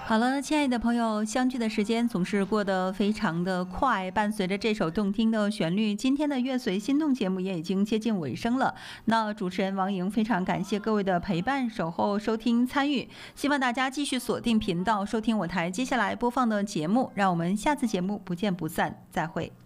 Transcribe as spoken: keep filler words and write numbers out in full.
好了，亲爱的朋友，相聚的时间总是过得非常的快，伴随着这首动听的旋律，今天的乐随心动节目也已经接近尾声了。那主持人王莹非常感谢各位的陪伴、守候、收听、参与，希望大家继续锁定频道收听我台接下来播放的节目，让我们下次节目不见不散，再会。